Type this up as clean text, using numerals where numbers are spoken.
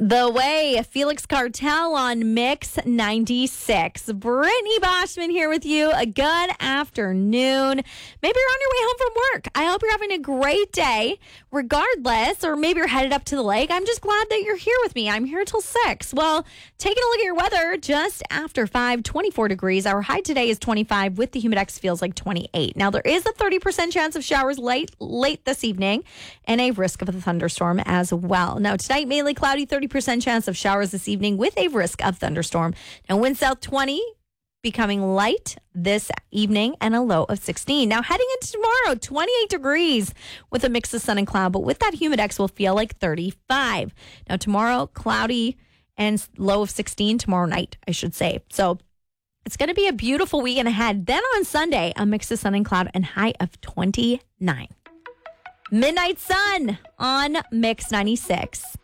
The Way, Felix Cartel on Mix 96. Brittany Boschman here with you. A good afternoon. Maybe you're on your way home from work. I hope you're having a great day, regardless, or maybe you're headed up to the lake. I'm just glad that you're here with me. I'm here till 6. Well, taking a look at your weather, just after 5, 24 degrees. Our high today is 25 with the humidex feels like 28. Now, there is a 30% chance of showers late this evening and a risk of a thunderstorm as well. Now, tonight, mainly cloudy, 30% chance of showers this evening with a risk of thunderstorm. Now, wind south 20, becoming light this evening and a low of 16. Now, heading into tomorrow, 28 degrees with a mix of sun and cloud, but with that humidex will feel like 35. Now, tomorrow, cloudy and low of 16 tomorrow night, I should say. So it's going to be a beautiful weekend ahead. Then on Sunday, a mix of sun and cloud and high of 29. Midnight Sun on Mix 96.